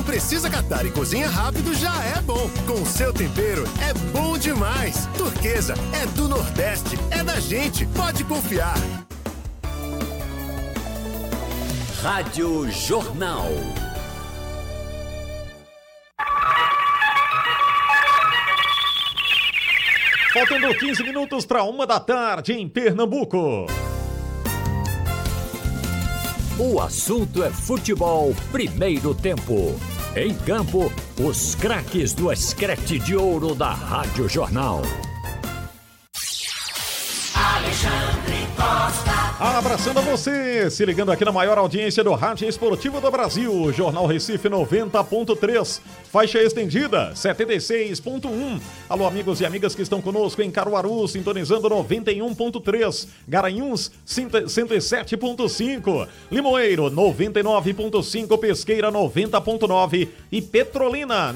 precisa catar e cozinha rápido já é bom. Com o seu tempero é bom demais. Turquesa é do Nordeste, é da gente, pode confiar. Rádio Jornal. Faltando 15 minutos para 1h em Pernambuco. O assunto é futebol, primeiro tempo. Em campo, os craques do Escrete de Ouro da Rádio Jornal. Alexandre Costa. Abraçando a você, se ligando aqui na maior audiência do Rádio Esportivo do Brasil, Jornal Recife 90.3, faixa estendida 76.1. Alô, amigos e amigas que estão conosco em Caruaru, sintonizando 91.3, Garanhuns 107.5, Limoeiro 99.5, Pesqueira 90.9 e Petrolina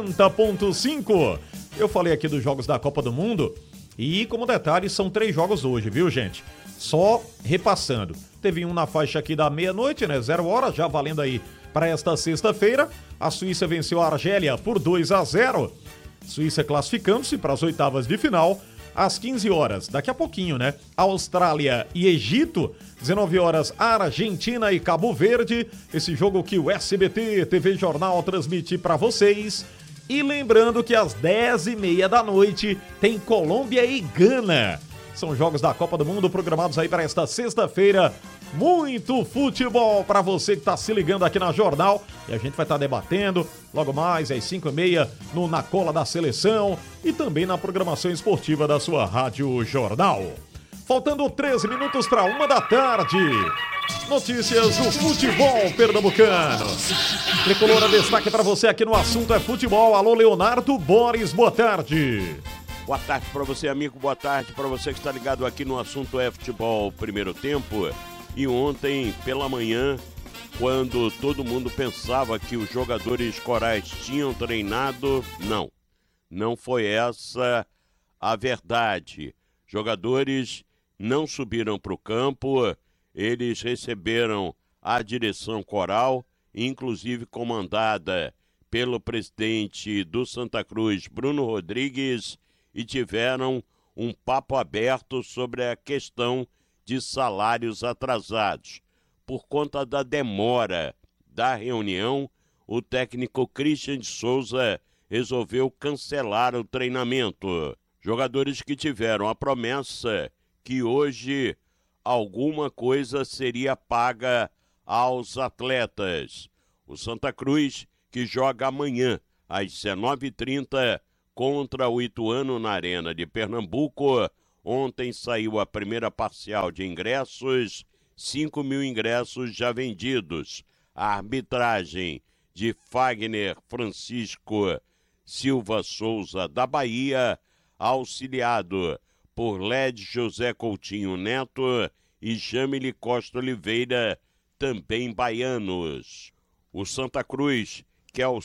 90.5. Eu falei aqui dos jogos da Copa do Mundo e, como detalhe, são 3 jogos hoje, viu, gente? Só repassando. Teve um na faixa aqui da meia-noite, né? 0 horas, já valendo aí para esta sexta-feira. A Suíça venceu a Argélia por 2-0. Suíça classificando-se para as oitavas de final. Às 15 horas, daqui a pouquinho, né? Austrália e Egito. 19 horas, Argentina e Cabo Verde. Esse jogo que o SBT TV Jornal transmite para vocês. E lembrando que às 10h30 da noite tem Colômbia e Gana. São jogos da Copa do Mundo programados aí para esta sexta-feira. Muito futebol para você que está se ligando aqui na Jornal. E a gente vai estar debatendo logo mais às 5h30 no Na Cola da Seleção e também na programação esportiva da sua Rádio Jornal. Faltando 13 minutos para 1h. Notícias do futebol pernambucano. Tricolor, destaque para você aqui no Assunto é Futebol. Alô, Leonardo Boris, boa tarde. Boa tarde para você, amigo. Boa tarde para você que está ligado aqui no Assunto é Futebol primeiro tempo. E ontem, pela manhã, quando todo mundo pensava que os jogadores corais tinham treinado, não foi essa a verdade. Jogadores não subiram para o campo, eles receberam a direção coral, inclusive comandada pelo presidente do Santa Cruz, Bruno Rodrigues, e tiveram um papo aberto sobre a questão de salários atrasados. Por conta da demora da reunião, o técnico Christian de Souza resolveu cancelar o treinamento. Jogadores que tiveram a promessa que hoje alguma coisa seria paga aos atletas. O Santa Cruz, que joga amanhã às 19h30, contra o Ituano na Arena de Pernambuco. Ontem saiu a primeira parcial de ingressos, 5.000 ingressos já vendidos. A arbitragem de Fagner Francisco Silva Souza da Bahia, auxiliado por Led José Coutinho Neto e Jamile Costa Oliveira, também baianos. O Santa Cruz, que é o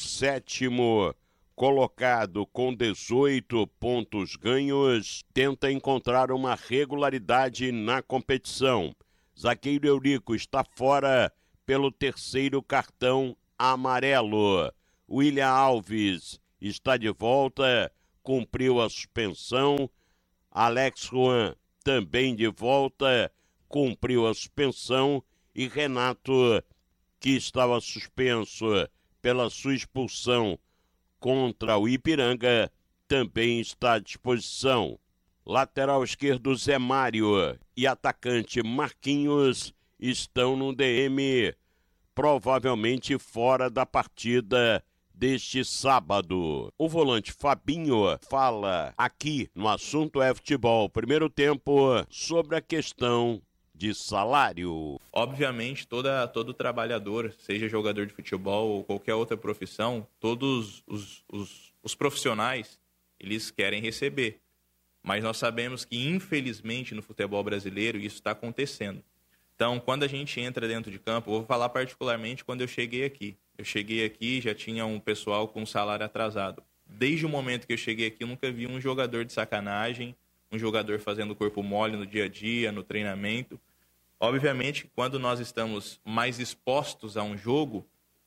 7º colocado com 18 pontos ganhos, tenta encontrar uma regularidade na competição. Zagueiro Eurico está fora pelo 3º cartão amarelo. William Alves está de volta, cumpriu a suspensão. Alex Juan também de volta, cumpriu a suspensão. E Renato, que estava suspenso pela sua expulsão contra o Ipiranga, também está à disposição. Lateral esquerdo Zé Mário e atacante Marquinhos estão no DM, provavelmente fora da partida deste sábado. O volante Fabinho fala aqui no Assunto é Futebol primeiro tempo sobre a questão de salário. Obviamente, todo trabalhador, seja jogador de futebol ou qualquer outra profissão, todos os profissionais, eles querem receber. Mas nós sabemos que, infelizmente, no futebol brasileiro, isso está acontecendo. Então, quando a gente entra dentro de campo, eu vou falar particularmente quando eu cheguei aqui. Eu cheguei aqui, já tinha um pessoal com salário atrasado. Desde o momento que eu cheguei aqui, eu nunca vi um jogador de sacanagem, um jogador fazendo corpo mole no dia a dia, no treinamento. Obviamente, quando nós estamos mais expostos a um jogo,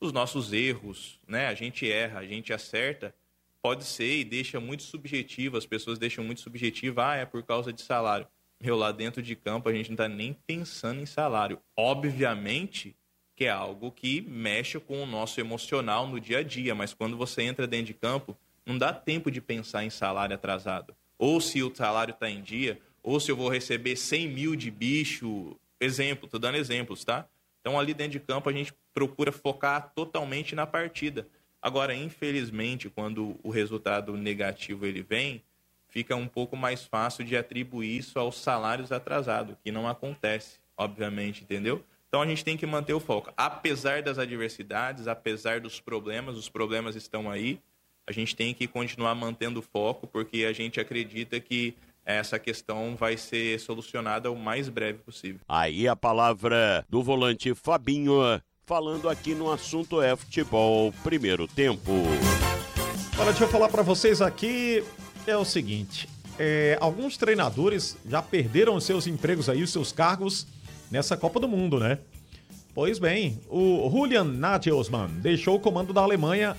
os nossos erros, né? A gente erra, a gente acerta, pode ser e deixa muito subjetivo, as pessoas deixam muito subjetivo, é por causa de salário. Lá dentro de campo a gente não está nem pensando em salário. Obviamente que é algo que mexe com o nosso emocional no dia a dia, mas quando você entra dentro de campo, não dá tempo de pensar em salário atrasado. Ou se o salário está em dia, ou se eu vou receber 100 mil de bicho. Exemplo, estou dando exemplos, tá? Então ali dentro de campo a gente procura focar totalmente na partida. Agora, infelizmente, quando o resultado negativo ele vem, fica um pouco mais fácil de atribuir isso aos salários atrasados, que não acontece, obviamente, entendeu? Então a gente tem que manter o foco. Apesar das adversidades, apesar dos problemas, os problemas estão aí, a gente tem que continuar mantendo o foco, porque a gente acredita que essa questão vai ser solucionada o mais breve possível. Aí a palavra do volante Fabinho, falando aqui no Assunto é Futebol, primeiro tempo. Olha, deixa eu falar para vocês aqui... É o seguinte, alguns treinadores já perderam os seus empregos aí, os seus cargos nessa Copa do Mundo, né? Pois bem, o Julian Nagelsmann deixou o comando da Alemanha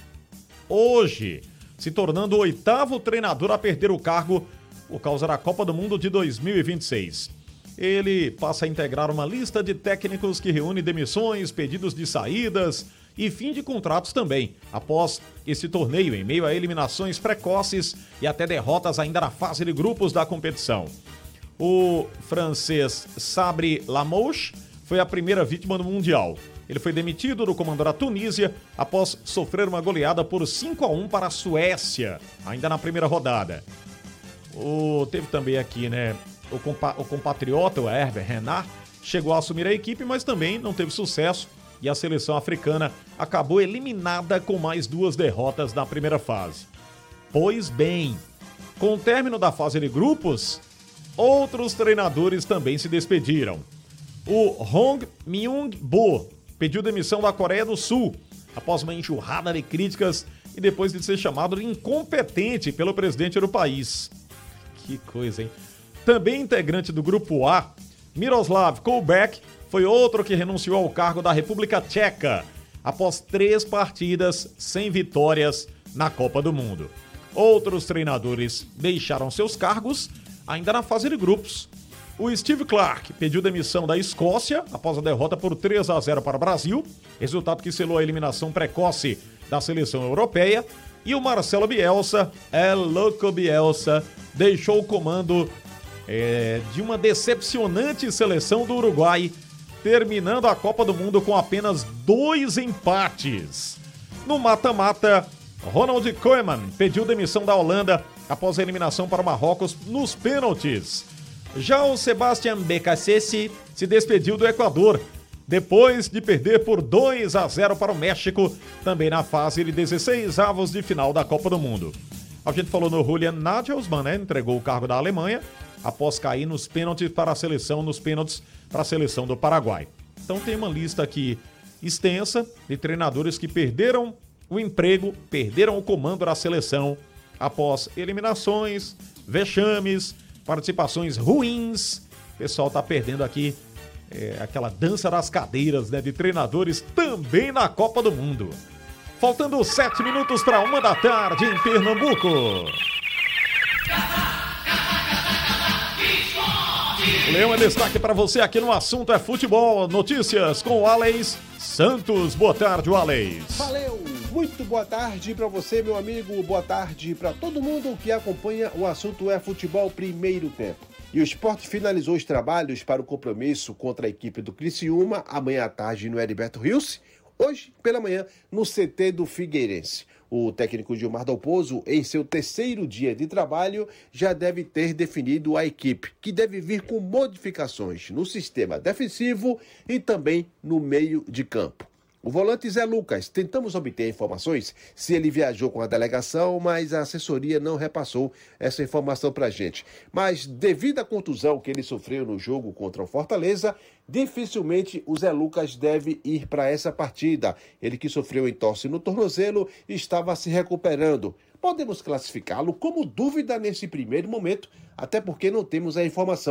hoje, se tornando o 8º treinador a perder o cargo por causa da Copa do Mundo de 2026. Ele passa a integrar uma lista de técnicos que reúne demissões, pedidos de saídas e fim de contratos também, após esse torneio em meio a eliminações precoces e até derrotas ainda na fase de grupos da competição. O francês Sabri Lamouche foi a primeira vítima do Mundial. Ele foi demitido do comando da Tunísia após sofrer uma goleada por 5-1 para a Suécia, ainda na primeira rodada. Teve também aqui, né, o compatriota, o Hervé Renard, chegou a assumir a equipe, mas também não teve sucesso. E a seleção africana acabou eliminada com mais 2 derrotas na primeira fase. Pois bem, com o término da fase de grupos, outros treinadores também se despediram. O Hong Myung-bo pediu demissão da Coreia do Sul após uma enxurrada de críticas e depois de ser chamado de incompetente pelo presidente do país. Que coisa, hein? Também integrante do grupo A, Miroslav Koubek, foi outro que renunciou ao cargo da República Tcheca após 3 partidas sem vitórias na Copa do Mundo. Outros treinadores deixaram seus cargos ainda na fase de grupos. O Steve Clarke pediu demissão da Escócia após a derrota por 3-0 para o Brasil, resultado que selou a eliminação precoce da seleção europeia. E o Marcelo Bielsa, louco Bielsa, deixou o comando de uma decepcionante seleção do Uruguai, terminando a Copa do Mundo com apenas 2 empates. No mata-mata, Ronald Koeman pediu demissão da Holanda após a eliminação para o Marrocos nos pênaltis. Já o Sebastian Becassese se despediu do Equador, depois de perder por 2-0 para o México, também na fase de 16avos de final da Copa do Mundo. A gente falou no Julian Nagelsmann, né? Entregou o cargo da Alemanha após cair nos pênaltis para a seleção do Paraguai. Então tem uma lista aqui extensa de treinadores que perderam o emprego, perderam o comando da seleção após eliminações, vexames, participações ruins. O pessoal tá perdendo aqui aquela dança das cadeiras, né, de treinadores também na Copa do Mundo. Faltando 7 minutos para 1h em Pernambuco. O Leão é destaque para você aqui no Assunto é Futebol. Notícias com o Alex Santos. Boa tarde, Alex. Valeu! Muito boa tarde para você, meu amigo. Boa tarde para todo mundo que acompanha o Assunto é Futebol primeiro tempo. E o Sport finalizou os trabalhos para o compromisso contra a equipe do Criciúma amanhã à tarde no Heriberto Rios, hoje pela manhã no CT do Figueirense. O técnico Gilmar Dalpozo, em seu 3º dia de trabalho, já deve ter definido a equipe, que deve vir com modificações no sistema defensivo e também no meio de campo. O volante Zé Lucas, tentamos obter informações se ele viajou com a delegação, mas a assessoria não repassou essa informação para a gente. Mas devido à contusão que ele sofreu no jogo contra o Fortaleza, dificilmente o Zé Lucas deve ir para essa partida. Ele que sofreu entorse no tornozelo estava se recuperando. Podemos classificá-lo como dúvida nesse primeiro momento, até porque não temos a informação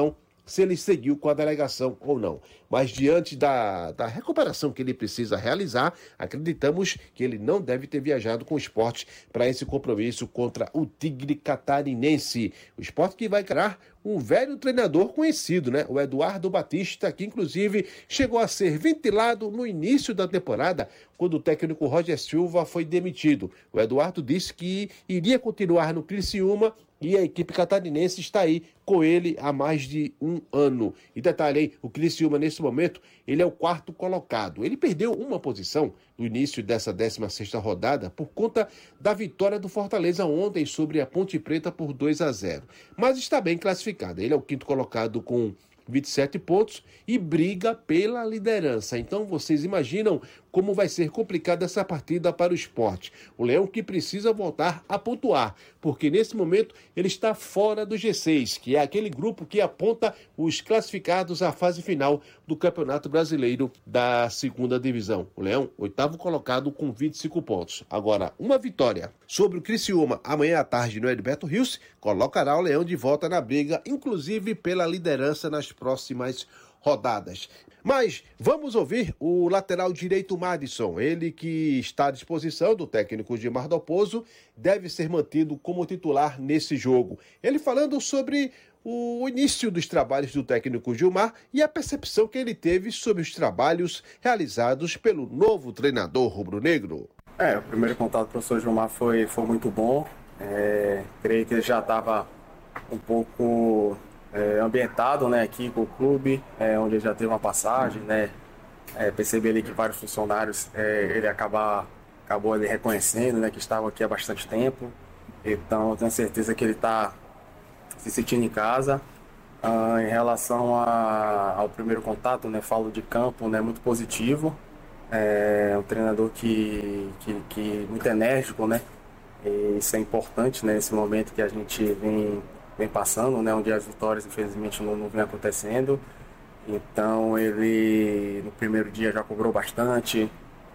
se ele seguiu com a delegação ou não. Mas diante da recuperação que ele precisa realizar, acreditamos que ele não deve ter viajado com o Sport para esse compromisso contra o Tigre Catarinense. O Sport que vai criar um velho treinador conhecido, né? O Eduardo Batista, que inclusive chegou a ser ventilado no início da temporada, quando o técnico Roger Silva foi demitido. O Eduardo disse que iria continuar no Criciúma e a equipe catarinense está aí com ele há mais de um ano. E detalhe aí, o Criciúma nesse momento, ele é o 4º colocado. Ele perdeu uma posição no início dessa 16ª rodada por conta da vitória do Fortaleza ontem sobre a Ponte Preta por 2-0. Mas está bem classificado. Ele é o 5º colocado com 27 pontos e briga pela liderança. Então vocês imaginam como vai ser complicada essa partida para o Sport. O Leão que precisa voltar a pontuar, porque nesse momento ele está fora do G6, que é aquele grupo que aponta os classificados à fase final do Campeonato Brasileiro da 2ª Divisão. O Leão, 8º colocado com 25 pontos. Agora, uma vitória sobre o Criciúma amanhã à tarde no Heriberto Rios colocará o Leão de volta na briga, inclusive pela liderança nas próximas rodadas. Mas vamos ouvir o lateral direito Madison, ele que está à disposição do técnico Gilmar Dalpozo, deve ser mantido como titular nesse jogo. Ele falando sobre o início dos trabalhos do técnico Gilmar e a percepção que ele teve sobre os trabalhos realizados pelo novo treinador rubro-negro. O primeiro contato com o professor Gilmar foi muito bom. Creio que ele já estava um pouco ambientado, né, aqui com o clube, onde ele já teve uma passagem, né, percebi ali que vários funcionários ele acabou ali reconhecendo, né, que estavam aqui há bastante tempo, então eu tenho certeza que ele está se sentindo em casa. Em relação ao primeiro contato, né, falo de campo, né, muito positivo, um treinador que muito enérgico, né, e isso é importante, né, nesse momento que a gente vem passando, né, onde as vitórias infelizmente não vem acontecendo. Então ele no primeiro dia já cobrou bastante,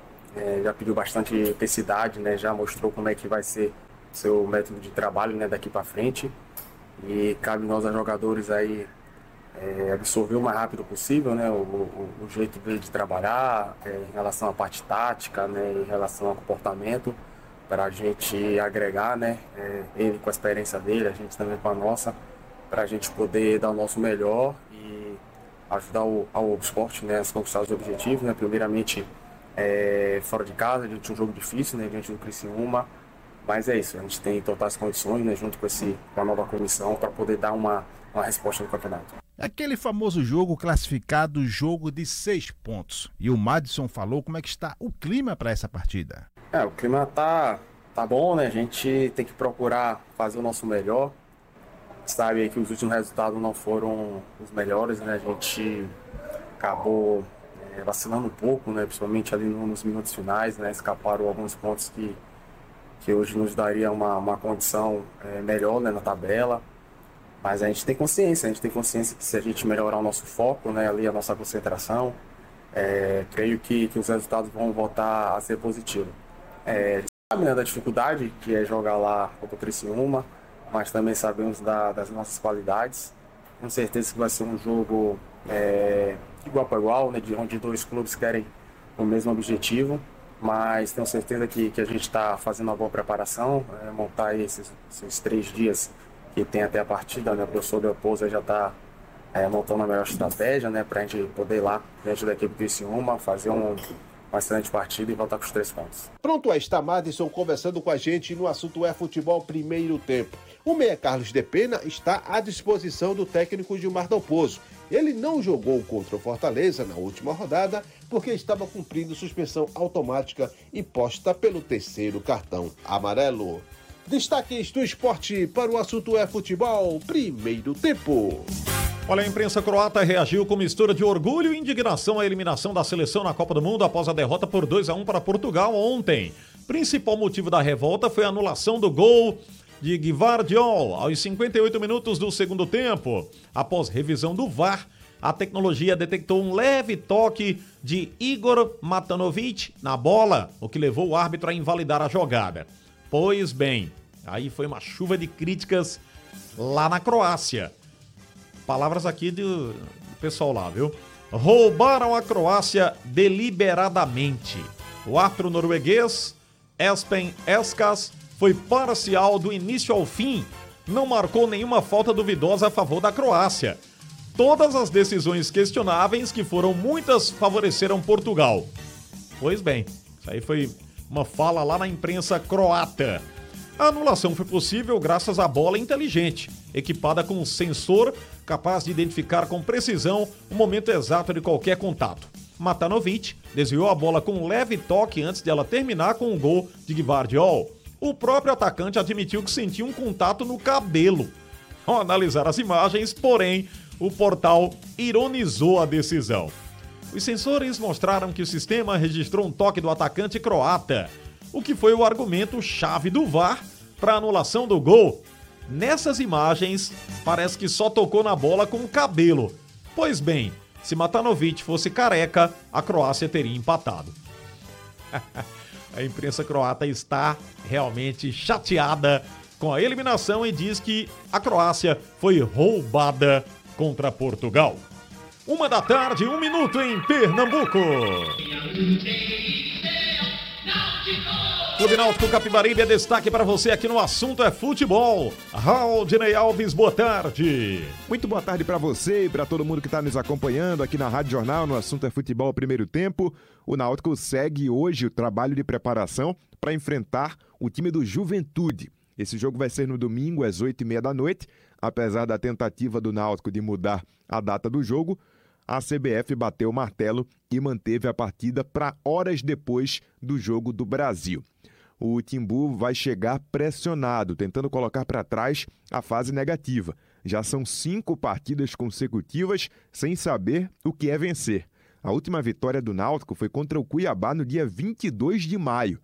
já pediu bastante intensidade, né, já mostrou como é que vai ser seu método de trabalho, né, daqui para frente, e cabe nós a jogadores aí absorver o mais rápido possível, né, o jeito dele de trabalhar, em relação à parte tática, né, em relação ao comportamento, para a gente agregar, né, ele com a experiência dele, a gente também com a nossa, para a gente poder dar o nosso melhor e ajudar ao esporte, né, a conquistar os objetivos, né, primeiramente fora de casa, a gente tinha um jogo difícil, né, diante do Criciúma, mas é isso, a gente tem totais condições, né, junto com a nova comissão, para poder dar uma resposta no campeonato. Aquele famoso jogo classificado, jogo de 6 pontos. E o Madison falou como é que está o clima para essa partida. O clima tá bom, né? A gente tem que procurar fazer o nosso melhor. Sabe aí que os últimos resultados não foram os melhores, né? A gente acabou vacilando um pouco, né? Principalmente ali nos minutos finais, né? Escaparam alguns pontos que hoje nos daria uma condição melhor, né, na tabela. Mas a gente tem consciência que se a gente melhorar o nosso foco, né, ali a nossa concentração, creio que os resultados vão voltar a ser positivos. A gente sabe, né, da dificuldade que é jogar lá contra o Criciúma, mas também sabemos das nossas qualidades. Com certeza que vai ser um jogo igual para igual, né, onde dois clubes querem o mesmo objetivo, mas tenho certeza que a gente está fazendo uma boa preparação, montar aí esses 3 dias que tem até a partida, né? O professor Dalpozo já está montando a melhor estratégia, né, para a gente poder ir lá dentro da equipe do Criciúma, fazer uma excelente partida e voltar com os 3 pontos. Pronto, está Madison conversando com a gente no assunto futebol primeiro tempo. O meia Carlos de Pena está à disposição do técnico Gilmar Dalpozo. Ele não jogou contra o Fortaleza na última rodada porque estava cumprindo suspensão automática imposta pelo 3º cartão amarelo. Destaques do esporte para o assunto futebol primeiro tempo. Olha, a imprensa croata reagiu com mistura de orgulho e indignação à eliminação da seleção na Copa do Mundo após a derrota por 2-1 para Portugal ontem. Principal motivo da revolta foi a anulação do gol de Gvardiol aos 58 minutos do segundo tempo. Após revisão do VAR, a tecnologia detectou um leve toque de Igor Matanovic na bola, o que levou o árbitro a invalidar a jogada. Pois bem, aí foi uma chuva de críticas lá na Croácia. Palavras aqui do pessoal lá, viu? Roubaram a Croácia deliberadamente. O árbitro norueguês, Espen Eskas, foi parcial do início ao fim. Não marcou nenhuma falta duvidosa a favor da Croácia. Todas as decisões questionáveis, que foram muitas, favoreceram Portugal. Pois bem, isso aí foi uma fala lá na imprensa croata. A anulação foi possível graças à bola inteligente, equipada com um sensor capaz de identificar com precisão o momento exato de qualquer contato. Matanovic desviou a bola com um leve toque antes de ela terminar com um gol de Gvardiol. O próprio atacante admitiu que sentiu um contato no cabelo. Ao analisar as imagens, porém, o portal ironizou a decisão. Os sensores mostraram que o sistema registrou um toque do atacante croata, o que foi o argumento-chave do VAR para a anulação do gol. Nessas imagens, parece que só tocou na bola com o cabelo. Pois bem, se Matanovic fosse careca, a Croácia teria empatado. A imprensa croata está realmente chateada com a eliminação e diz que a Croácia foi roubada contra Portugal. 13h, 1 minuto em Pernambuco. Clube Náutico Capibaribe é destaque para você aqui no Assunto é Futebol. Raudinei Alves, boa tarde. Muito boa tarde para você e para todo mundo que está nos acompanhando aqui na Rádio Jornal no Assunto é Futebol Primeiro Tempo. O Náutico segue hoje o trabalho de preparação para enfrentar o time do Juventude. Esse jogo vai ser no domingo às 20h30 da noite. Apesar da tentativa do Náutico de mudar a data do jogo, a CBF bateu o martelo e manteve a partida para horas depois do Jogo do Brasil. O Timbu vai chegar pressionado, tentando colocar para trás a fase negativa. Já são 5 partidas consecutivas sem saber o que é vencer. A última vitória do Náutico foi contra o Cuiabá no dia 22 de maio.